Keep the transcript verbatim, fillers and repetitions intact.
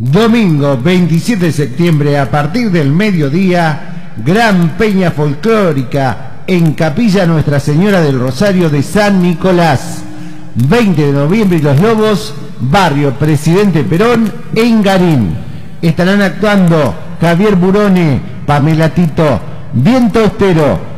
Domingo veintisiete de septiembre a partir del mediodía, gran peña folclórica en Capilla Nuestra Señora del Rosario de San Nicolás. veinte de noviembre y Los Lobos, barrio Presidente Perón en Garín. Estarán actuando Javier Burone, Pamela Tito, Viento Austero,